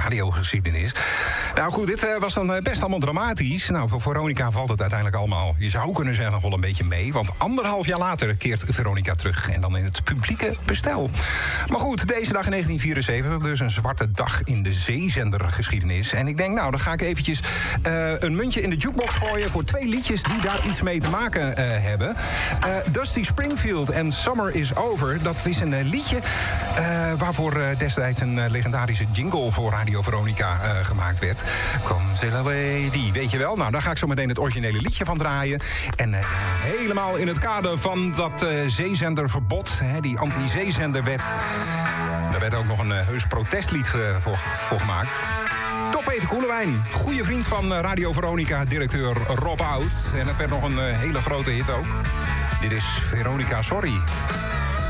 radiogeschiedenis. Nou goed, dit was dan best allemaal dramatisch. Nou, voor Veronica valt het uiteindelijk allemaal, je zou kunnen zeggen, nog wel een beetje mee. Want 1,5 jaar later keert Veronica terug. En dan in het publieke bestel. Maar goed, deze dag in 1974, dus een zwarte dag in de zeezendergeschiedenis. En ik denk, nou, dan ga ik eventjes een muntje in de jukebox gooien voor 2 liedjes die daar iets mee te maken hebben. Dusty Springfield en Summer is Over. Dat is een liedje waarvoor destijds een legendarische jingle voor Radio Veronica gemaakt werd. Come sail away, die weet je wel. Nou, daar ga ik zo meteen het originele liedje van draaien. En helemaal in het kader van dat zeezenderverbod, die anti-zeezenderwet. Daar werd ook nog een heus protestlied voor gemaakt. Door Peter Koelewijn, goede vriend van Radio Veronica, directeur Rob Oud. En het werd nog een hele grote hit ook. Dit is Veronica Sorry.